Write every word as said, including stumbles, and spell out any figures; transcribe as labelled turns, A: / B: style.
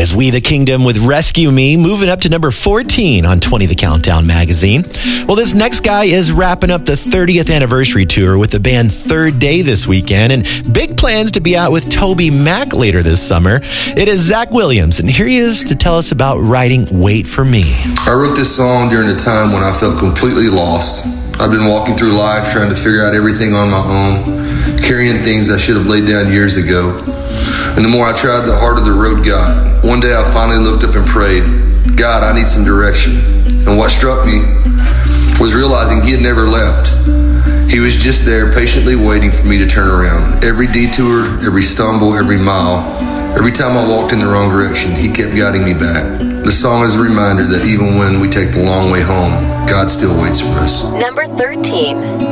A: is We the Kingdom with Rescue Me, moving up to number fourteen on twenty The Countdown magazine. Well, this next guy is wrapping up the thirtieth anniversary tour with the band Third Day this weekend, and big plans to be out with Toby Mac later this summer. It is Zach Williams, and here he is to tell us about writing Wait For Me.
B: I wrote this song during a time when I felt completely lost. I've been walking through life trying to figure out everything on my own, carrying things I should have laid down years ago. And the more I tried, the harder the road got. One day I finally looked up and prayed, God, I need some direction. And what struck me was realizing he had never left. He was just there patiently waiting for me to turn around. Every detour, every stumble, every mile, every time I walked in the wrong direction, he kept guiding me back. The song is a reminder that even when we take the long way home, God still waits for us.
C: Number thirteen.